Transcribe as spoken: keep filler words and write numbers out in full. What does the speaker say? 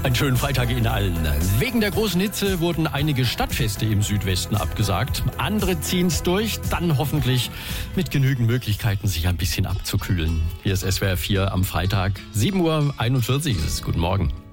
Einen schönen Freitag Ihnen allen. Wegen der großen Hitze wurden einige Stadtfeste im Südwesten abgesagt. Andere ziehen es durch, dann hoffentlich mit genügend Möglichkeiten, sich ein bisschen abzukühlen. Hier ist S W R vier am Freitag, sieben Uhr einundvierzig ist es. Guten Morgen.